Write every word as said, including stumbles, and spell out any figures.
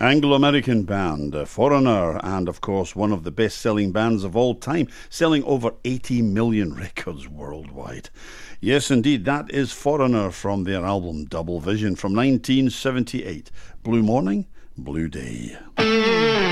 Anglo-American band, uh, Foreigner, and of course one of the best-selling bands of all time, selling over eighty million records worldwide. Yes, indeed, that is Foreigner from their album Double Vision from nineteen seventy-eight. Blue Morning, Blue Day.